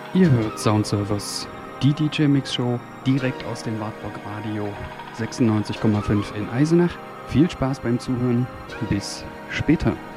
Ihr hört Soundservice, die DJ-Mix Show direkt aus dem Wartburg Radio 96,5 in Eisenach. Viel Spaß beim Zuhören. Bis später.